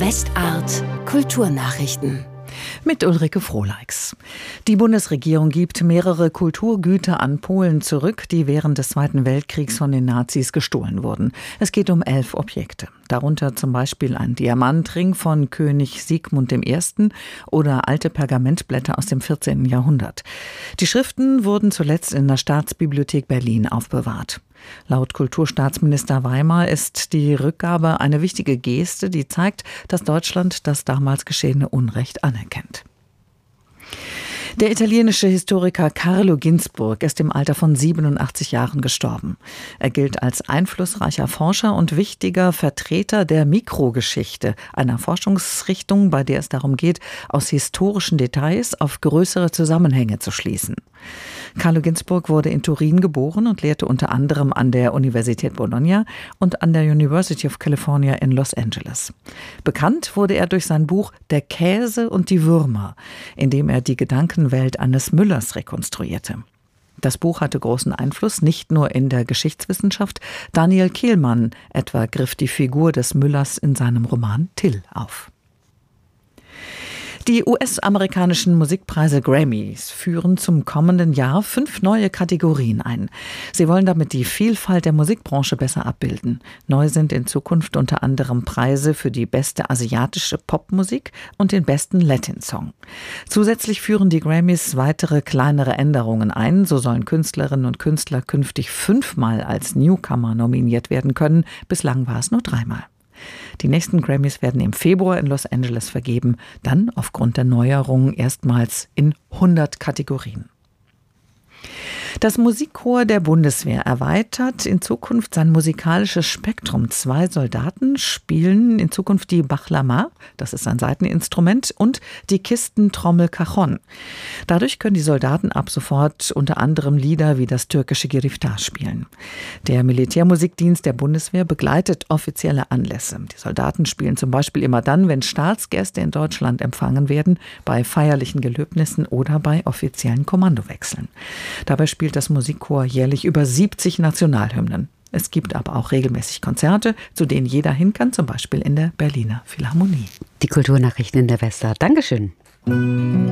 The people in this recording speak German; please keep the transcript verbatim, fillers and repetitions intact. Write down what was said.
Westart Kulturnachrichten. Mit Ulrike Frohleix. Die Bundesregierung gibt mehrere Kulturgüter an Polen zurück, die während des Zweiten Weltkriegs von den Nazis gestohlen wurden. Es geht um elf Objekte. Darunter zum Beispiel ein Diamantring von König Sigmund der Erste. oder alte Pergamentblätter aus dem vierzehnten. Jahrhundert. Die Schriften wurden zuletzt in der Staatsbibliothek Berlin aufbewahrt. Laut Kulturstaatsminister Weimar ist die Rückgabe eine wichtige Geste, die zeigt, dass Deutschland das damals geschehene Unrecht anerkennt. Der italienische Historiker Carlo Ginzburg ist im Alter von siebenundachtzig Jahren gestorben. Er gilt als einflussreicher Forscher und wichtiger Vertreter der Mikrogeschichte, einer Forschungsrichtung, bei der es darum geht, aus historischen Details auf größere Zusammenhänge zu schließen. Carlo Ginzburg wurde in Turin geboren und lehrte unter anderem an der Universität Bologna und an der University of California in Los Angeles. Bekannt wurde er durch sein Buch »Der Käse und die Würmer«, in dem er die Gedankenwelt eines Müllers rekonstruierte. Das Buch hatte großen Einfluss, nicht nur in der Geschichtswissenschaft. Daniel Kehlmann etwa griff die Figur des Müllers in seinem Roman Till auf. Die U S-amerikanischen Musikpreise Grammys führen zum kommenden Jahr fünf neue Kategorien ein. Sie wollen damit die Vielfalt der Musikbranche besser abbilden. Neu sind in Zukunft unter anderem Preise für die beste asiatische Popmusik und den besten Latin-Song. Zusätzlich führen die Grammys weitere kleinere Änderungen ein. So sollen Künstlerinnen und Künstler künftig fünfmal als Newcomer nominiert werden können. Bislang war es nur dreimal. Die nächsten Grammys werden im Februar in Los Angeles vergeben, dann aufgrund der Neuerungen erstmals in hundert Kategorien. Das Musikkorps der Bundeswehr erweitert in Zukunft sein musikalisches Spektrum. Zwei Soldaten spielen in Zukunft die Bachlama, das ist ein Saiteninstrument, und die Kistentrommel Cajon. Dadurch können die Soldaten ab sofort unter anderem Lieder wie das türkische Giriftar spielen. Der Militärmusikdienst der Bundeswehr begleitet offizielle Anlässe. Die Soldaten spielen zum Beispiel immer dann, wenn Staatsgäste in Deutschland empfangen werden, bei feierlichen Gelöbnissen oder bei offiziellen Kommandowechseln. Dabei spielt das Musikkorps jährlich über siebzig Nationalhymnen. Es gibt aber auch regelmäßig Konzerte, zu denen jeder hin kann, zum Beispiel in der Berliner Philharmonie. Die Kulturnachrichten in der Westart. Dankeschön.